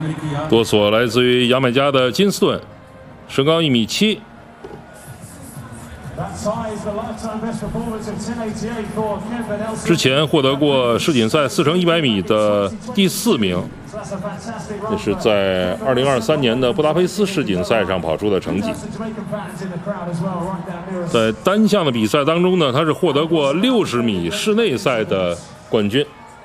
多索来自于牙买加的金斯顿，身高1.7米。之前获得过世锦赛4乘100米的第4名，这是在2023年的布达佩斯世锦赛上跑出的成绩。在单项的比赛当中呢，他是获得过60米室内赛的冠军。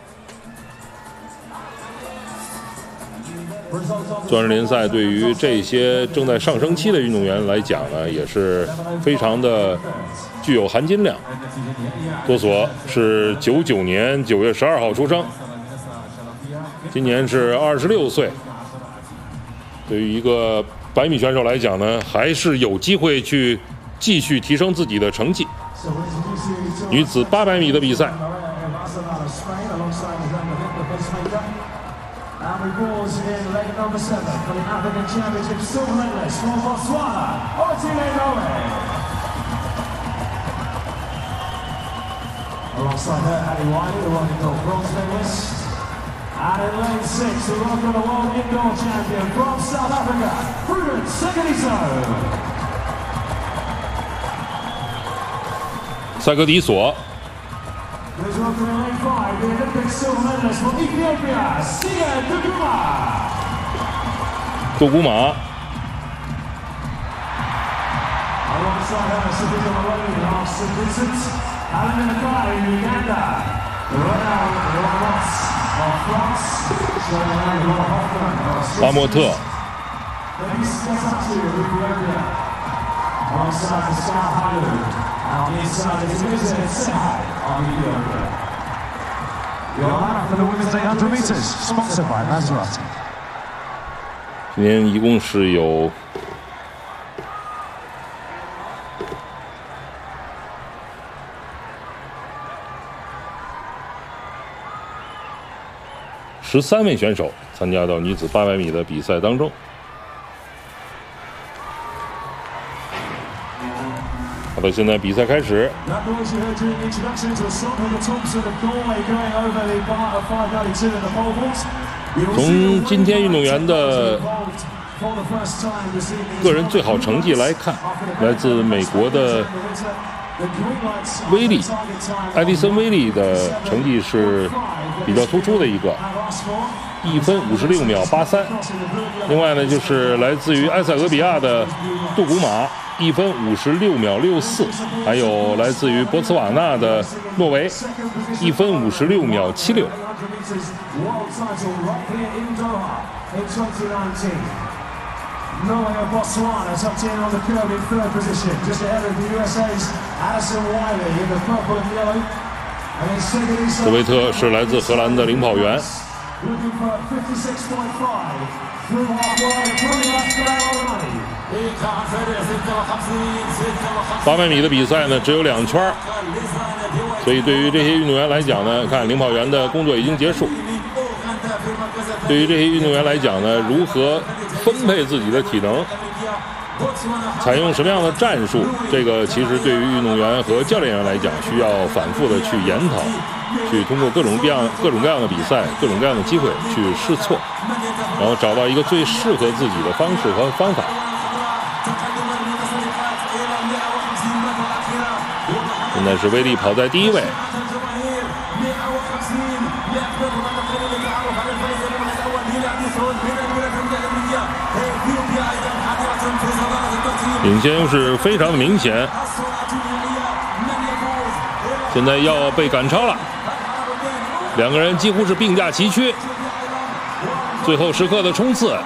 钻石联赛对于这些正在上升期的运动员来讲呢，也是非常的具有含金量。多索是99年9月12号出生，今年是26岁。对于一个100米选手来讲呢，还是有机会去继续提升自己的成绩。女子800米的比赛。And we pause in leg number 7 for the African Championship silver medalist from Botswana, Otile Noe. Alongside her, Ali Wiley, the world indoor bronze medalist. And in lane 6, we welcome the world indoor champion from South Africa, Prudence Seganiso. 塞格迪索。Please welcome in lane 5, the Olympic silver medalist from Ethiopia, Sia Duguma. 杜古马。Alongside her, Sabina Maloney of St. Vincent, Alan Nakai in Uganda, Ronald Ramos of France, Shona Hoffman of Switzerland. 巴莫特。Dennis Kasatu of Ethiopia. Alongside Pascal Halu. On the inside is Mizet Sehai of Ethiopia. Your lap for the women's 800 meters, sponsored by Maserati. 今天一共是有13位选手参加到女子800米的比赛当中。好的，现在比赛开始。从今天运动员的个人最好成绩来看，来自美国的威利，艾迪森·威利的成绩是比较突出的一个，1分56秒83。另外呢，就是来自于埃塞俄比亚的杜古马。1分56秒64，还有来自于博茨瓦纳的诺维，1分56秒76。德维特是来自荷兰的领跑员。800米的比赛呢，只有2圈，所以对于这些运动员来讲呢，看领跑员的工作已经结束。对于这些运动员来讲呢，如何分配自己的体能，采用什么样的战术，这个其实对于运动员和教练员来讲，需要反复的去研讨，去通过各种各样的比赛、各种各样的机会去试错，然后找到一个最适合自己的方式和方法。现在是威利跑在第1位。领先优势非常的明显，现在要被赶超了，两个人几乎是并驾齐驱，最后时刻的冲刺，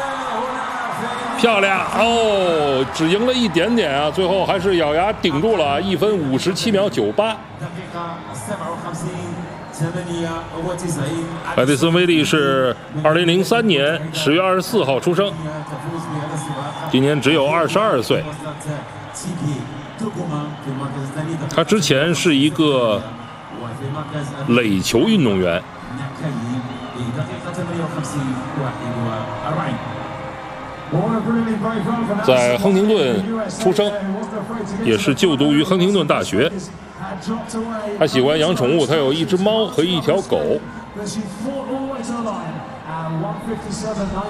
漂亮哦，只赢了一点点啊，最后还是咬牙顶住了，1分57秒98。艾迪森·威利是2003年10月24号出生，今年只有22岁。他之前是一个垒球运动员，在亨廷顿出生，也是就读于亨廷顿大学。他喜欢养宠物，他有1只猫和1条狗。 157.9.